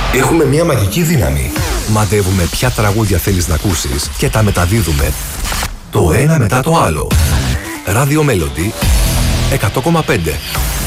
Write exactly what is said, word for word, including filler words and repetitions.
Έχουμε μια μαγική δύναμη. Μαντεύουμε ποια τραγούδια θέλεις να ακούσεις και τα μεταδίδουμε το ένα μετά το άλλο. Radio Melody εκατό κόμμα πέντε.